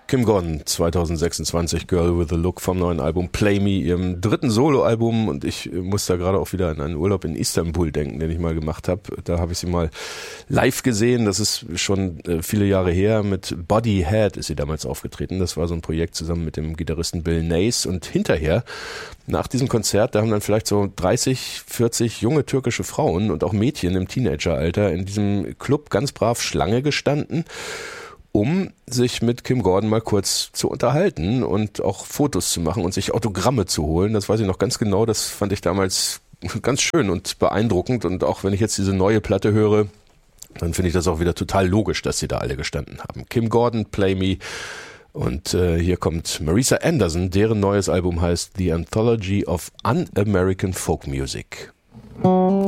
Kim Gordon, 2026, Girl with a Look vom neuen Album Play Me, ihrem dritten Soloalbum, und ich muss da gerade auch wieder an einen Urlaub in Istanbul denken, den ich mal gemacht habe. Da habe ich sie mal live gesehen, das ist schon viele Jahre her, mit Body Head ist sie damals aufgetreten. Das war so ein Projekt zusammen mit dem Gitarristen Bill Nace, und hinterher, nach diesem Konzert, da haben dann vielleicht so 30, 40 junge türkische Frauen und auch Mädchen im Teenageralter in diesem Club ganz brav Schlange gestanden, um sich mit Kim Gordon mal kurz zu unterhalten und auch Fotos zu machen und sich Autogramme zu holen. Das weiß ich noch ganz genau, das fand ich damals ganz schön und beeindruckend, und auch wenn ich jetzt diese neue Platte höre, dann finde ich das auch wieder total logisch, dass sie da alle gestanden haben. Kim Gordon, Play Me, und hier kommt Marisa Anderson, deren neues Album heißt The Anthology of Un-American Folk Music.